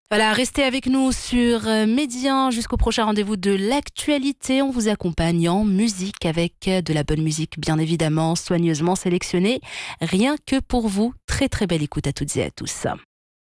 Voilà, restez avec nous sur Médien jusqu'au prochain rendez-vous de l'actualité. On vous accompagne en musique avec de la bonne musique, bien évidemment, soigneusement sélectionnée. Rien que pour vous. Très très belle écoute à toutes et à tous.